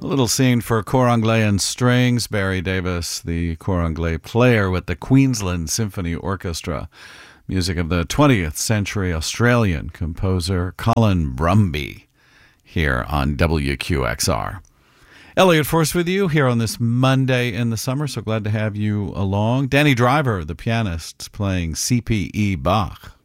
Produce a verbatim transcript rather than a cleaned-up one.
A little scene for cor anglais and strings. Barry Davis, the cor anglais player with the Queensland Symphony Orchestra. Music of the twentieth century Australian composer Colin Brumby here on W Q X R. Elliot Force with you here on this Monday in the summer. So glad to have you along. Danny Driver, the pianist, playing C P E Bach.